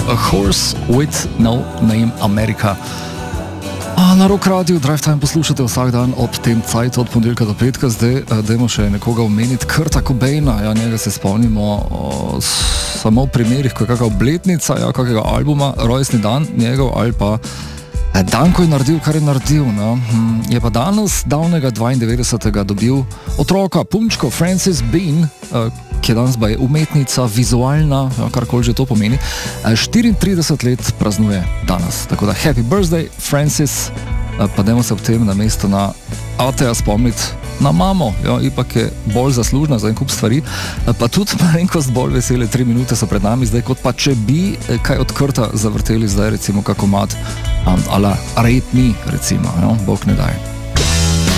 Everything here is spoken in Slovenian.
A Horse with No Name America. Na Rock Radio Drive Time poslušate vsak dan ob tem cajtu od ponedeljka do petka. Zdaj dajmo še nekoga omeniti, Kurta Cobaina. Ja, njega se spomnimo samo v primerih, ko je kakšna obletnica, ja, kakega albuma, rojstni dan njegov ali pa dan, ko je naredil, kar je naredil. No. Je pa danes, davnega 92. dobil otroka, punčko Frances Bean, ki je danes umetnica, vizualna, ja, karkoli že to pomeni. 34 let praznuje danes. Tako da happy birthday, Frances. Pa dajmo se ob tem na mesto na Ateja spomniti na mamo. Ja, ipak je bolj zaslužna za en kup stvari. Pa tudi malenkost bolj vesele 3 minute so pred nami zdaj, kot pa če bi kaj od Kurta zavrteli zdaj, recimo kako mat ala Rate Me, recimo, ja, bog ne daj.